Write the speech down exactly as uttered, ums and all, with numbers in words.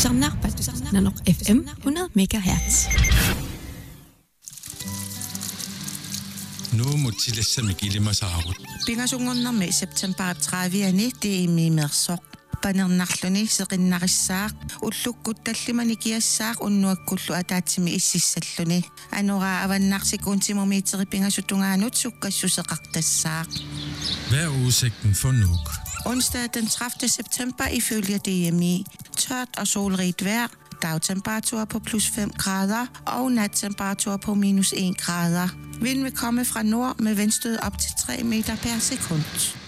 Tusanarpat Nanok F M hundrede megahertz. Nu må tillæse mig gilde mig så havut. Pingasungonna med september tredive det er med med så. Panernakluni seqinnarissaaq ullukkutallimani kiassaaq unnuakkullu ataatimi ississalluni anora avannarsikuntimormiiteri pingasuttungaanut sukkassuseqartassaaq. Hvad er udsigten for Nuuk? Onsdag den tredivte september ifølge D M I. Tørt og solrigt vejr. Dagtemperatur på plus fem grader og nattemperatur på minus en grader. Vinden vil komme fra nord med vindstød op til tre meter per sekund.